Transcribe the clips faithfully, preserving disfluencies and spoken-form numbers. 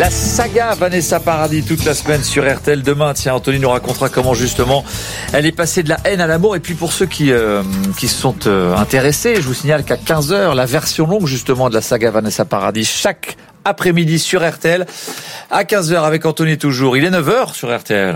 La saga Vanessa Paradis toute la semaine sur R T L. Demain, tiens, Anthony nous racontera comment justement elle est passée de la haine à l'amour. Et puis pour ceux qui euh, qui se sont euh, intéressés, je vous signale qu'à quinze heures, la version longue justement de la saga Vanessa Paradis, chaque après-midi sur R T L, à quinze heures avec Anthony toujours. Il est neuf heures sur R T L.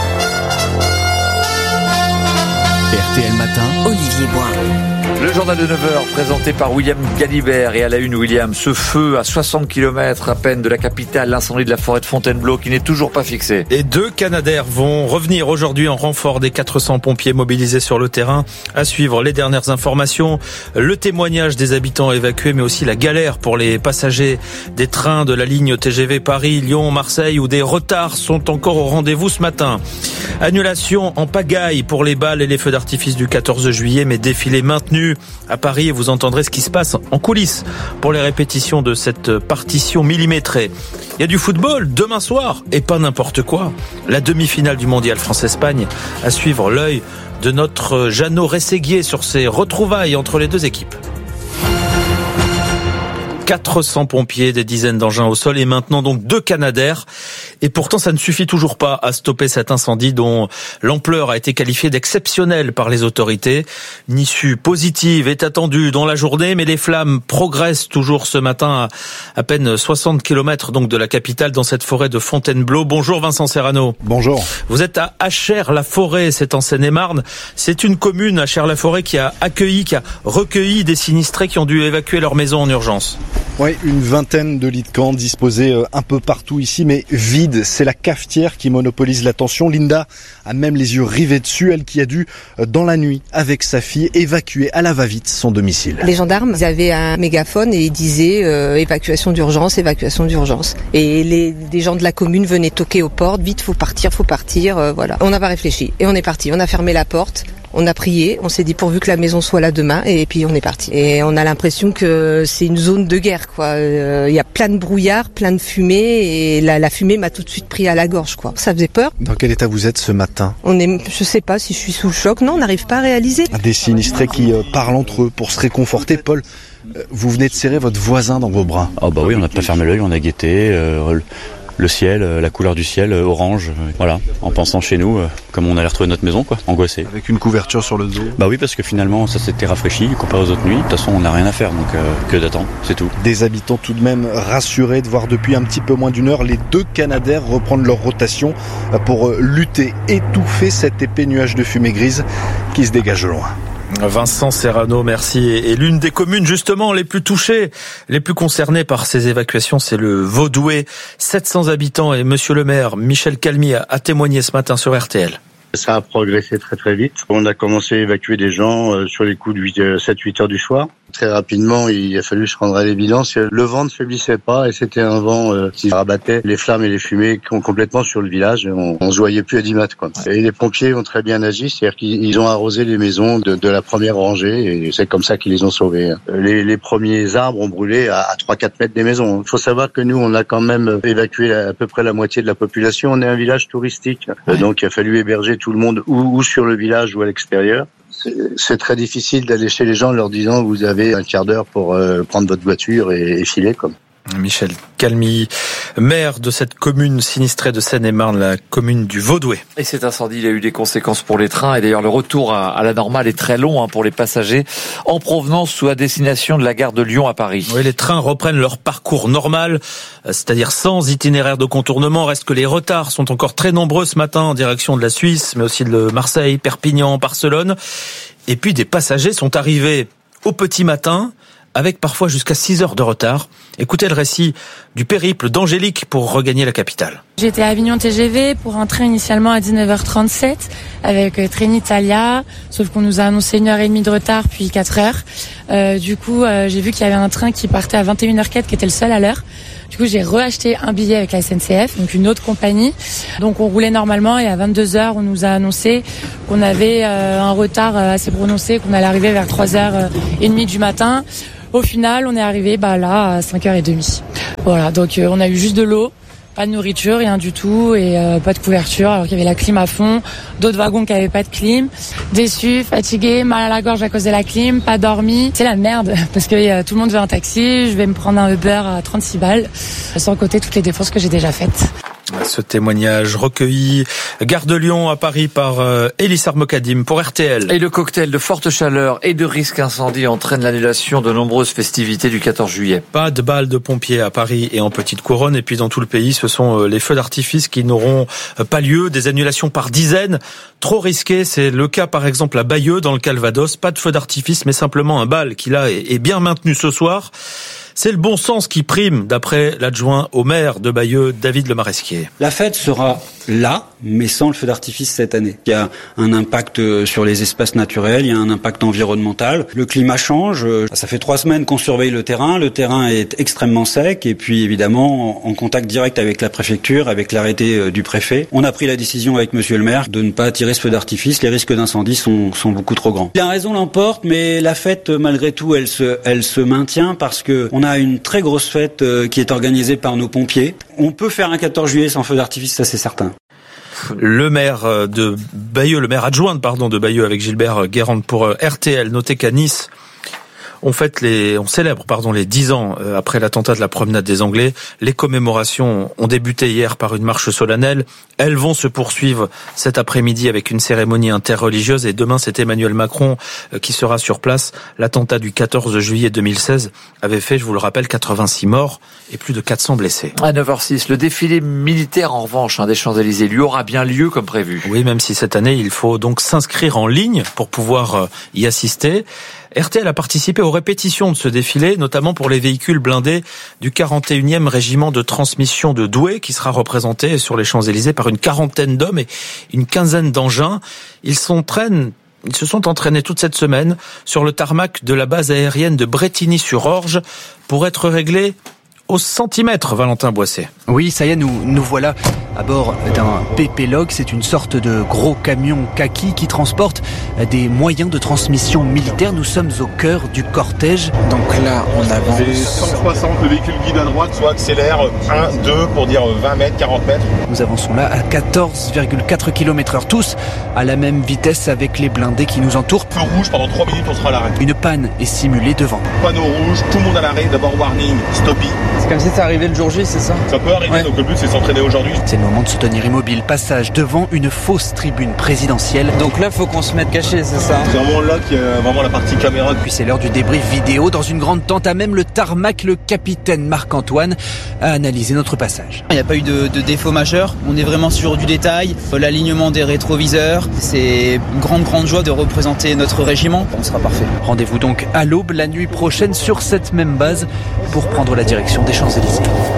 R T L Matin, Olivier Bois. Le journal de neuf heures présenté par William Galibert. Et à la une, William, ce feu à soixante kilomètres à peine de la capitale, l'incendie de la forêt de Fontainebleau qui n'est toujours pas fixé. Et deux Canadair vont revenir aujourd'hui en renfort des quatre cents pompiers mobilisés sur le terrain. À suivre les dernières informations, le témoignage des habitants évacués, mais aussi la galère pour les passagers des trains de la ligne T G V Paris, Lyon, Marseille, où des retards sont encore au rendez-vous ce matin. Annulation en pagaille pour les balles et les feux d'artifice du quatorze juillet, mais défilé maintenu à Paris, et vous entendrez ce qui se passe en coulisses pour les répétitions de cette partition millimétrée. Il y a du football demain soir, et pas n'importe quoi. La demi-finale du mondial France-Espagne, à suivre l'œil de notre Jeannot Rességuier sur ses retrouvailles entre les deux équipes. quatre cents pompiers, des dizaines d'engins au sol et maintenant donc deux Canadair. Et pourtant, ça ne suffit toujours pas à stopper cet incendie dont l'ampleur a été qualifiée d'exceptionnelle par les autorités. Une issue positive est attendue dans la journée, mais les flammes progressent toujours ce matin à à peine soixante kilomètres donc de la capitale dans cette forêt de Fontainebleau. Bonjour Vincent Serrano. Bonjour. Vous êtes à Achères-la-Forêt, c'est en Seine-et-Marne. C'est une commune, Achères-la-Forêt, qui a accueilli, qui a recueilli des sinistrés qui ont dû évacuer leur maison en urgence. Oui, une vingtaine de lits de camp disposés un peu partout ici, mais vides. C'est la cafetière qui monopolise l'attention. Linda a même les yeux rivés dessus, elle qui a dû, dans la nuit, avec sa fille, évacuer à la va-vite son domicile. Les gendarmes, ils avaient un mégaphone et ils disaient euh, évacuation d'urgence, évacuation d'urgence. Et les, les gens de la commune venaient toquer aux portes, vite, faut partir, faut partir, euh, voilà. On n'a pas réfléchi et on est parti. On a fermé la porte. On a prié, on s'est dit pourvu que la maison soit là demain, et puis on est parti. Et on a l'impression que c'est une zone de guerre, quoi. Il y a plein de brouillard, plein de fumée, et la, la fumée m'a tout de suite pris à la gorge, quoi. Ça faisait peur. Dans quel état vous êtes ce matin ? On est, je sais pas si je suis sous le choc. Non, on n'arrive pas à réaliser. Des sinistrés qui euh, parlent entre eux pour se réconforter. Paul, euh, vous venez de serrer votre voisin dans vos bras. Ah bah oui, on n'a pas fermé l'œil, on a guetté. Euh, Le ciel, la couleur du ciel, orange, voilà, en pensant chez nous, comme on allait retrouver notre maison, quoi, angoissé. Avec une couverture sur le dos ? Bah oui, parce que finalement, ça s'était rafraîchi comparé aux autres nuits. De toute façon, on n'a rien à faire, donc euh, que d'attendre, c'est tout. Des habitants tout de même rassurés de voir depuis un petit peu moins d'une heure les deux Canadair reprendre leur rotation pour lutter, étouffer cet épais nuage de fumée grise qui se dégage loin. Vincent Serrano, merci. Et l'une des communes justement les plus touchées, les plus concernées par ces évacuations, c'est le Vaudoué. sept cents habitants et monsieur le maire Michel Calmy a témoigné ce matin sur R T L. Ça a progressé très très vite. On a commencé à évacuer des gens sur les coups de sept huit heures du soir. Très rapidement, il a fallu se rendre à l'évidence. Le vent ne faiblissait pas et c'était un vent euh, qui rabattait les flammes et les fumées complètement sur le village. On, on se voyait plus à dix mètres, quoi. Et les pompiers ont très bien agi, c'est-à-dire qu'ils ont arrosé les maisons de, de la première rangée et c'est comme ça qu'ils les ont sauvés. Les, les premiers arbres ont brûlé à, à trois quatre mètres des maisons. Il faut savoir que nous, on a quand même évacué à peu près la moitié de la population. On est un village touristique, ouais. Donc il a fallu héberger tout le monde ou, ou sur le village ou à l'extérieur. C'est très difficile d'aller chez les gens en leur disant vous avez un quart d'heure pour euh, prendre votre voiture et, et filer, comme. Michel Calmy, maire de cette commune sinistrée de Seine-et-Marne, la commune du Vaudoué. Et cet incendie, il a eu des conséquences pour les trains. Et d'ailleurs, le retour à, à la normale est très long hein, pour les passagers en provenance ou à destination de la gare de Lyon à Paris. Oui, les trains reprennent leur parcours normal, c'est-à-dire sans itinéraire de contournement. Reste que les retards sont encore très nombreux ce matin en direction de la Suisse, mais aussi de Marseille, Perpignan, Barcelone. Et puis des passagers sont arrivés au petit matin, avec parfois jusqu'à six heures de retard. Écoutez le récit du périple d'Angélique pour regagner la capitale. J'étais à Avignon T G V pour un train initialement à dix-neuf heures trente-sept avec Trenitalia, sauf qu'on nous a annoncé une heure et demie de retard puis quatre heures. Euh, du coup, euh, j'ai vu qu'il y avait un train qui partait à vingt et une heures quatre qui était le seul à l'heure. Du coup, j'ai reacheté un billet avec la S N C F, donc une autre compagnie. Donc on roulait normalement et à vingt-deux heures, on nous a annoncé qu'on avait euh, un retard assez prononcé, qu'on allait arriver vers trois heures trente du matin. Au final, on est arrivé bah, là à cinq heures trente. Voilà, donc euh, on a eu juste de l'eau, Pas de nourriture, rien du tout, et euh, pas de couverture, alors qu'il y avait la clim à fond. D'autres wagons qui avaient pas de clim. Déçu, fatigué, mal à la gorge à cause de la clim, pas dormi. C'est la merde, parce que euh, tout le monde veut un taxi, je vais me prendre un Uber à trente-six balles, sans compter toutes les dépenses que j'ai déjà faites. Ce témoignage recueilli, Gare de Lyon à Paris par euh, Elissar Mokadim pour R T L. Et le cocktail de forte chaleur et de risque incendie entraîne l'annulation de nombreuses festivités du quatorze juillet. Pas de balles de pompiers à Paris et en Petite Couronne, et puis dans tout le pays, ce sont euh, les feux d'artifice qui n'auront euh, pas lieu, des annulations par dizaines, trop risqué. C'est le cas par exemple à Bayeux dans le Calvados, pas de feux d'artifice mais simplement un bal qui là est bien maintenu ce soir. C'est le bon sens qui prime, d'après l'adjoint au maire de Bayeux, David Lemaresquier. La fête sera là, mais sans le feu d'artifice cette année. Il y a un impact sur les espaces naturels, il y a un impact environnemental. Le climat change. Ça fait trois semaines qu'on surveille le terrain. Le terrain est extrêmement sec et puis évidemment en contact direct avec la préfecture, avec l'arrêté du préfet. On a pris la décision avec monsieur le maire de ne pas tirer ce feu d'artifice. Les risques d'incendie sont, sont beaucoup trop grands. La raison l'emporte, mais la fête, malgré tout, elle se, elle se maintient parce que on a une très grosse fête qui est organisée par nos pompiers. On peut faire un quatorze juillet sans feu d'artifice, ça c'est certain. Le maire de Bayeux, le maire adjoint pardon de Bayeux avec Gilbert Guérande pour R T L. Notez qu'à Nice, on fête les, on célèbre pardon les dix ans après l'attentat de la promenade des Anglais. Les commémorations ont débuté hier par une marche solennelle. Elles vont se poursuivre cet après-midi avec une cérémonie interreligieuse et demain c'est Emmanuel Macron qui sera sur place. L'attentat du quatorze juillet deux mille seize avait fait, je vous le rappelle, quatre-vingt-six morts et plus de quatre cents blessés. À neuf heures six, le défilé militaire en revanche hein, des Champs-Élysées lui aura bien lieu comme prévu. Oui, même si cette année il faut donc s'inscrire en ligne pour pouvoir y assister. R T L a participé aux répétitions de ce défilé, notamment pour les véhicules blindés du quarante et unième régiment de transmission de Douai, qui sera représenté sur les Champs-Élysées par une quarantaine d'hommes et une quinzaine d'engins. Ils s'entraînent Ils se sont entraînés toute cette semaine sur le tarmac de la base aérienne de Brétigny-sur-Orge pour être réglés au centimètre, Valentin Boisset. Oui, ça y est, nous, nous voilà à bord d'un P P Log. C'est une sorte de gros camion kaki qui transporte des moyens de transmission militaire. Nous sommes au cœur du cortège. Donc là, on avance. C'est cent soixante, le véhicule guide à droite, soit accélère un, deux pour dire vingt mètres, quarante mètres. Nous avançons là à quatorze virgule quatre kilomètres heure, tous à la même vitesse avec les blindés qui nous entourent. Feu rouge, pendant trois minutes, on sera à l'arrêt. Une panne est simulée devant. Panneau rouge, tout le monde à l'arrêt. D'abord warning, stoppie. C'est comme si c'était arrivé le jour J, c'est ça? Ça peut arriver, ouais. Donc le but c'est s'entraîner aujourd'hui. C'est le moment de se tenir immobile. Passage devant une fausse tribune présidentielle. Donc là, faut qu'on se mette caché, c'est ça? C'est vraiment là qu'il y a vraiment la partie caméra. Puis c'est l'heure du débrief vidéo. Dans une grande tente à même le tarmac, le capitaine Marc-Antoine a analysé notre passage. Il n'y a pas eu de, de défaut majeur. On est vraiment sur du détail. L'alignement des rétroviseurs. C'est une grande, grande joie de représenter notre régiment. On sera parfait. Rendez-vous donc à l'aube la nuit prochaine sur cette même base pour prendre la direction des Champs-Élysées.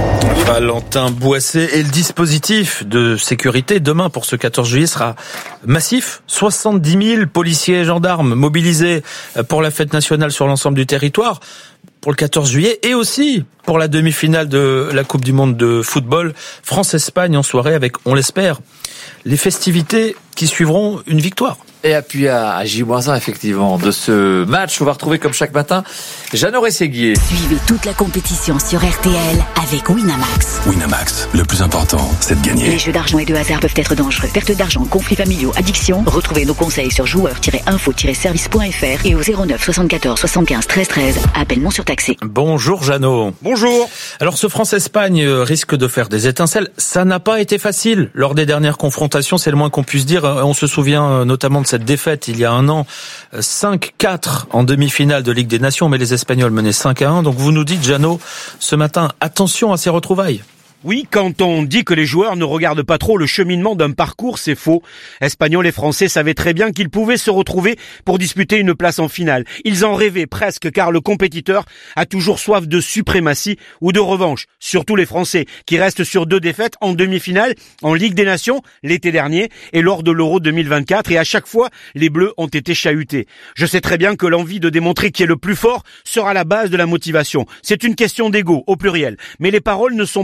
Valentin Boisset, et le dispositif de sécurité demain pour ce quatorze juillet sera massif. soixante-dix mille policiers et gendarmes mobilisés pour la fête nationale sur l'ensemble du territoire pour le quatorze juillet et aussi pour la demi-finale de la Coupe du Monde de football France-Espagne en soirée avec, on l'espère, les festivités qui suivront une victoire. Et appuyé à J un, effectivement, de ce match, on va retrouver comme chaque matin Jeannot Rességuier. Suivez toute la compétition sur R T L avec Winamax. Winamax, le plus important, c'est de gagner. Les jeux d'argent et de hasard peuvent être dangereux. Perte d'argent, conflits familiaux, addiction. Retrouvez nos conseils sur joueurs tiret info tiret service point f r et au zéro neuf soixante-quatorze soixante-quinze treize treize. Appel non surtaxé. Bonjour Jeannot. Bonjour. Alors ce France-Espagne risque de faire des étincelles. Ça n'a pas été facile lors des dernières confrontations, c'est le moins qu'on puisse dire. On se souvient notamment de cette défaite il y a un an, cinq quatre en demi-finale de Ligue des Nations, mais les Espagnols menaient cinq à un. Donc vous nous dites, Jeannot, ce matin, attention à ces retrouvailles. Oui, quand on dit que les joueurs ne regardent pas trop le cheminement d'un parcours, c'est faux. Espagnols et Français savaient très bien qu'ils pouvaient se retrouver pour disputer une place en finale. Ils en rêvaient presque, car le compétiteur a toujours soif de suprématie ou de revanche. Surtout les Français, qui restent sur deux défaites en demi-finale, en Ligue des Nations, l'été dernier, et lors de l'Euro deux mille vingt-quatre, et à chaque fois, les Bleus ont été chahutés. Je sais très bien que l'envie de démontrer qui est le plus fort sera la base de la motivation. C'est une question d'ego, au pluriel. Mais les paroles ne sont pas toujours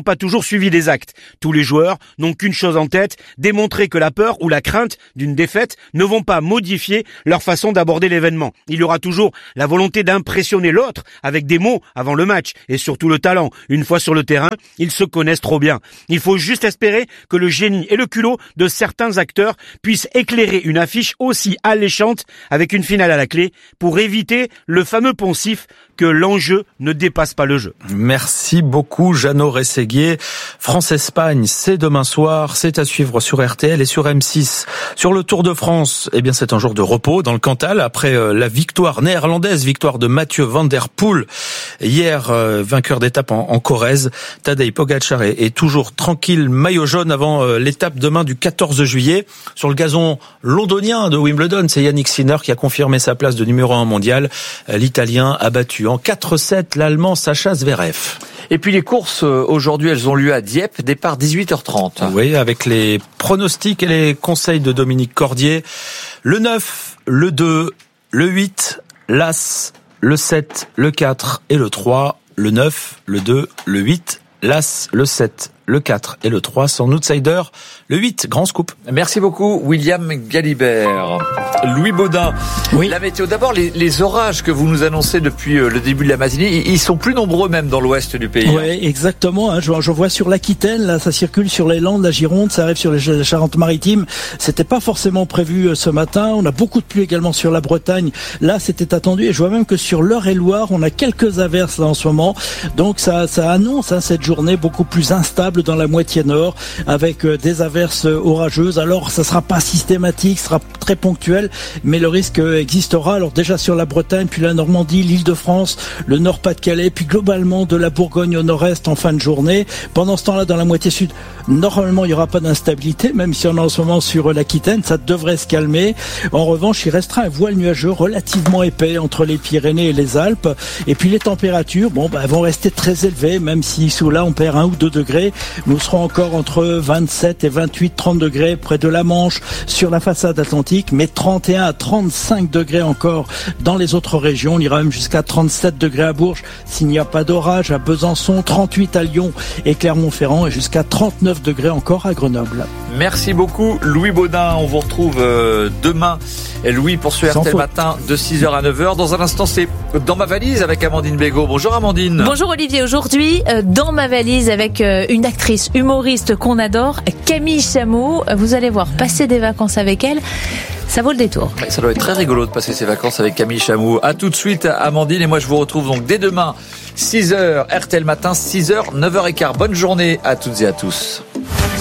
suivi des actes. Tous les joueurs n'ont qu'une chose en tête, démontrer que la peur ou la crainte d'une défaite ne vont pas modifier leur façon d'aborder l'événement. Il y aura toujours la volonté d'impressionner l'autre avec des mots avant le match et surtout le talent. Une fois sur le terrain, ils se connaissent trop bien. Il faut juste espérer que le génie et le culot de certains acteurs puissent éclairer une affiche aussi alléchante avec une finale à la clé pour éviter le fameux poncif que l'enjeu ne dépasse pas le jeu. Merci beaucoup Jeannot Rességuier. France-Espagne, c'est demain soir, c'est à suivre sur R T L et sur M six. Sur le Tour de France, eh bien c'est un jour de repos dans le Cantal après la victoire néerlandaise, victoire de Mathieu Van Der Poel hier, euh, vainqueur d'étape en, en Corrèze. Tadej Pogačar est, est toujours tranquille, maillot jaune avant euh, l'étape demain du quatorze juillet. Sur le gazon londonien de Wimbledon, c'est Yannick Sinner qui a confirmé sa place de numéro un mondial. L'Italien a battu en quatre sept l'Allemand Sacha Zverev. Et puis les courses, aujourd'hui, elles ont lieu à Dieppe, départ dix-huit heures trente. Oui, avec les pronostics et les conseils de Dominique Cordier. Le neuf, le deux, le huit, l'As, le sept, le quatre et le trois. Le neuf, le deux, le huit, l'As, le sept, le quatre et le trois. Son outsider, le huit, grand scoop. Merci beaucoup, William Galibert. Louis Baudin, oui. La météo. D'abord, les, les orages que vous nous annoncez depuis le début de la matinée, ils sont plus nombreux même dans l'ouest du pays. Oui, exactement. Hein. Je, je vois sur l'Aquitaine, là, ça circule sur les Landes, la Gironde, ça arrive sur les Charentes-Maritimes. C'était pas forcément prévu ce matin. On a beaucoup de pluie également sur la Bretagne. Là, c'était attendu. Et je vois même que sur l'Eure-et-Loire, on a quelques averses là en ce moment. Donc, ça, ça annonce hein, cette journée beaucoup plus instable dans la moitié nord, avec euh, des averses orageuses. Alors, ça sera pas systématique, ça sera très ponctuel, mais le risque existera. Alors déjà sur la Bretagne, puis la Normandie, l'Île-de-France, le Nord-Pas-de-Calais, puis globalement de la Bourgogne au nord-est en fin de journée. Pendant ce temps-là, dans la moitié sud, normalement, il n'y aura pas d'instabilité, même si on est en ce moment sur l'Aquitaine, ça devrait se calmer. En revanche, il restera un voile nuageux relativement épais entre les Pyrénées et les Alpes. Et puis les températures, bon, bah, vont rester très élevées, même si sous là, on perd un ou deux degrés. Nous serons encore entre vingt-sept et vingt-huit, trente degrés près de la Manche sur la façade atlantique, mais trente et un à trente-cinq degrés encore dans les autres régions. On ira même jusqu'à trente-sept degrés à Bourges s'il n'y a pas d'orage, à Besançon, trente-huit à Lyon et Clermont-Ferrand et jusqu'à trente-neuf degrés encore à Grenoble. Merci beaucoup Louis Baudin. On vous retrouve euh, demain. Et Louis pour ce R T L matin de six heures à neuf heures. Dans un instant, c'est Dans ma valise avec Amandine Bégaud. Bonjour Amandine. Bonjour Olivier. Aujourd'hui, euh, Dans ma valise avec euh, une actrice humoriste qu'on adore, Camille Chamou. Vous allez voir, passer des vacances avec elle, ça vaut le détour. Ça doit être très rigolo de passer ses vacances avec Camille Chamou. À tout de suite Amandine, et moi je vous retrouve donc dès demain six heures R T L matin, six heures, neuf heures quinze. Bonne journée à toutes et à tous.